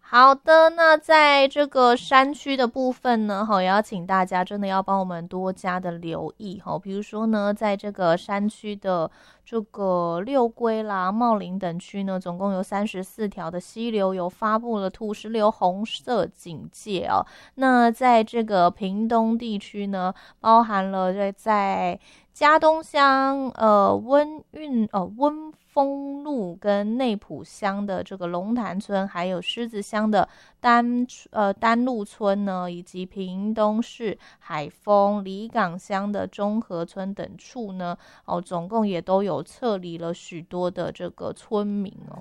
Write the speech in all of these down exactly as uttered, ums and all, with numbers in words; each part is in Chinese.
好的，那在这个山区的部分呢，也要请大家真的要帮我们多加的留意，比如说呢，在这个山区的这个六龟啦、茂林等区呢，总共有三十四条的溪流有发布了土石流红色警戒哦。那在这个屏东地区呢，包含了在在嘉东乡、呃温运、呃温丰路跟内埔乡的这个龙潭村，还有狮子乡的丹呃丹路村呢，以及屏东市海丰里港乡的中和村等处呢，哦，总共也都有撤离了许多的这个村民哦。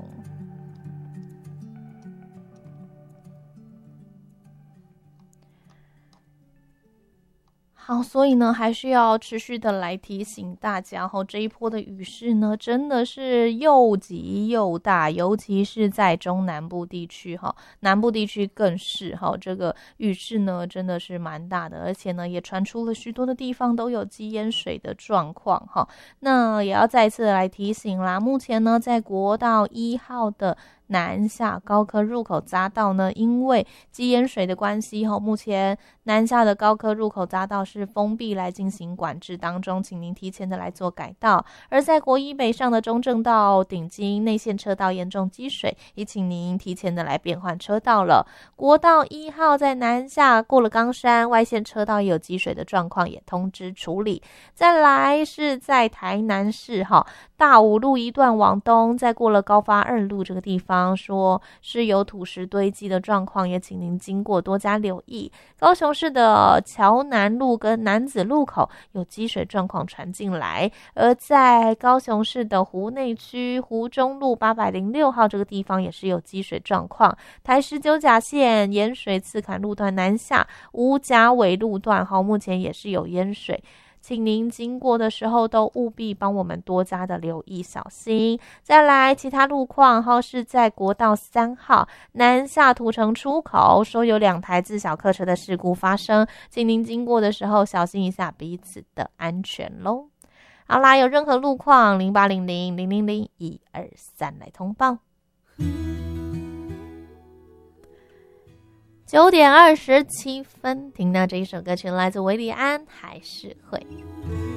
好，所以呢，还是要持续的来提醒大家哈，这一波的雨势呢，真的是又急又大，尤其是在中南部地区哈，南部地区更是哈，这个雨势呢真的是蛮大的，而且呢，也传出了许多的地方都有积淹水的状况哈。那也要再次来提醒啦，目前呢，在国道一号的南下高科入口匝道呢，因为积淹水的关系，目前南下的高科入口匝道是封闭来进行管制当中，请您提前的来做改道。而在国一北上的中正道顶经内线车道严重积水，也请您提前的来变换车道了。国道一号在南下过了冈山外线车道也有积水的状况，也通知处理。再来是在台南市哈大武路一段往东，再过了高发二路这个地方，说是有土石堆积的状况，也请您经过多加留意。高雄市的桥南路跟楠梓路口有积水状况传进来，而在高雄市的湖内区湖中路八百零六号这个地方也是有积水状况。台十九甲线盐水刺坎路段南下吴甲尾路段目前也是有淹水，请您经过的时候都务必帮我们多加的留意小心。再来其他路况哈，是在国道三号南下土城出口，说有两台自小客车的事故发生，请您经过的时候小心一下彼此的安全咯。好啦，有任何路况零八零零零零零一二三来通报。九点二十七分，听到这一首歌曲来自维里安，还是会。